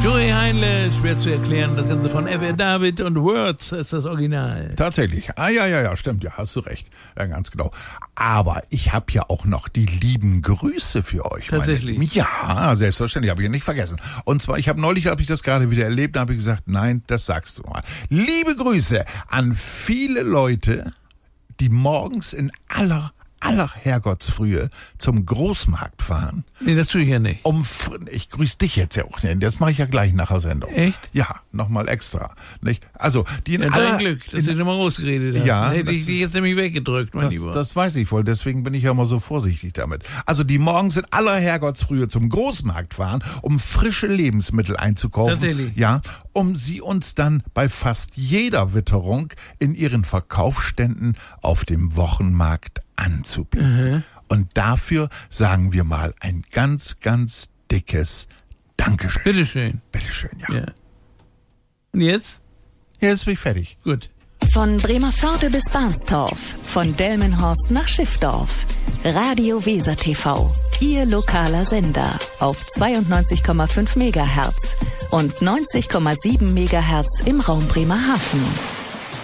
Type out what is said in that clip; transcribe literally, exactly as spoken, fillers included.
Joey Heinle, schwer zu erklären, das Ganze von F R David und Words ist das Original. Tatsächlich. Ah, ja, ja, ja, stimmt, ja, hast du recht. Ja, ganz genau. Aber ich habe ja auch noch die lieben Grüße für euch. Tatsächlich? Meine. Ja, selbstverständlich, habe ich ja nicht vergessen. Und zwar, ich habe neulich, habe ich das gerade wieder erlebt, da habe ich gesagt, nein, das sagst du mal. Liebe Grüße an viele Leute, die morgens in aller aller Herrgottsfrühe zum Großmarkt fahren. Nee, das tue ich ja nicht. Um, ich grüße dich jetzt ja auch. Das mache ich ja gleich nach der Sendung. Echt? Ja, nochmal extra. Nicht? Also, die in ja, aller, dein Glück, dass in, du nochmal rausgeredet hast. Ja, hätte ich dich jetzt nämlich weggedrückt, mein das, Lieber. Das weiß ich wohl, deswegen bin ich ja immer so vorsichtig damit. Also, die morgens in aller Herrgottsfrühe zum Großmarkt fahren, um frische Lebensmittel einzukaufen. Tatsächlich. Ja, um sie uns dann bei fast jeder Witterung in ihren Verkaufsständen auf dem Wochenmarkt anzubieten. Mhm. Und dafür sagen wir mal ein ganz, ganz dickes Dankeschön. Bitteschön. Bitteschön, ja. ja. Und jetzt? Jetzt bin ich fertig. Gut. Von Bremerpforte bis Barnstorf, von Delmenhorst nach Schiffdorf. Radio Weser T V, Ihr lokaler Sender auf zweiundneunzig Komma fünf Megahertz und neunzig Komma sieben Megahertz im Raum Bremerhaven.